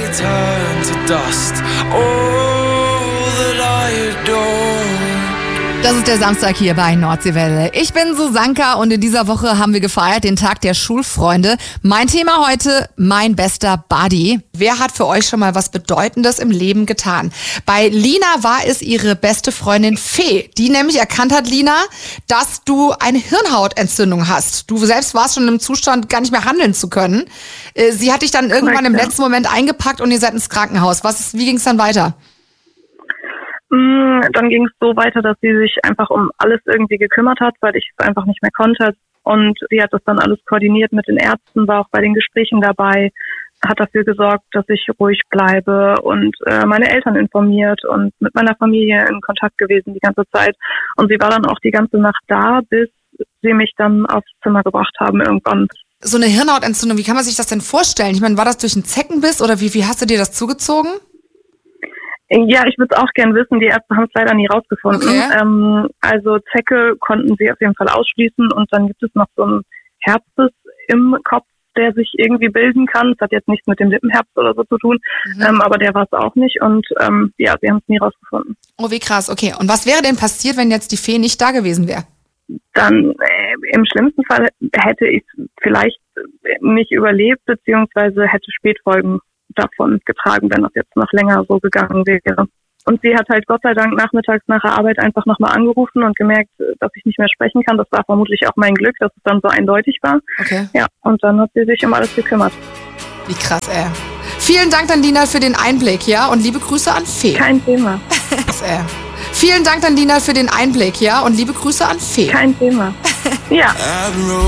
turn to dust. All that I adore. Das ist der Samstag hier bei Nordseewelle. Ich bin Susanka und in dieser Woche haben wir gefeiert den Tag der Schulfreunde. Mein Thema heute, mein bester Buddy. Wer hat für euch schon mal was Bedeutendes im Leben getan? Bei Lina war es ihre beste Freundin Fee, die nämlich erkannt hat, Lina, dass du eine Hirnhautentzündung hast. Du selbst warst schon im Zustand, gar nicht mehr handeln zu können. Sie hat dich dann irgendwann im letzten Moment eingepackt und ihr seid ins Krankenhaus. Wie ging es dann weiter? Dann ging es so weiter, dass sie sich einfach um alles irgendwie gekümmert hat, weil ich es einfach nicht mehr konnte. Und sie hat das dann alles koordiniert mit den Ärzten, war auch bei den Gesprächen dabei, hat dafür gesorgt, dass ich ruhig bleibe und meine Eltern informiert und mit meiner Familie in Kontakt gewesen die ganze Zeit. Und sie war dann auch die ganze Nacht da, bis sie mich dann aufs Zimmer gebracht haben irgendwann. So eine Hirnhautentzündung, wie kann man sich das denn vorstellen? Ich meine, war das durch einen Zeckenbiss oder wie hast du dir das zugezogen? Ja, ich würde es auch gern wissen. Die Ärzte haben es leider nie rausgefunden. Okay. Also Zecke konnten sie auf jeden Fall ausschließen und dann gibt es noch so einen Herpes im Kopf, der sich irgendwie bilden kann. Das hat jetzt nichts mit dem Lippenherpes oder so zu tun, aber der war es auch nicht und ja, sie haben es nie rausgefunden. Oh, wie krass, okay. Und was wäre denn passiert, wenn jetzt die Fee nicht da gewesen wäre? Dann im schlimmsten Fall hätte ich vielleicht nicht überlebt, beziehungsweise hätte Spätfolgen davon getragen, wenn das jetzt noch länger so gegangen wäre. Und sie hat halt Gott sei Dank nachmittags nach der Arbeit einfach nochmal angerufen und gemerkt, dass ich nicht mehr sprechen kann. Das war vermutlich auch mein Glück, dass es dann so eindeutig war. Okay. Ja, und dann hat sie sich um alles gekümmert. Wie krass, Vielen Dank dann, Lina, für den Einblick, ja? Und liebe Grüße an Fee. Kein Thema. Vielen Dank dann, Lina, für den Einblick, ja? Und liebe Grüße an Fee. Kein Thema. Ja.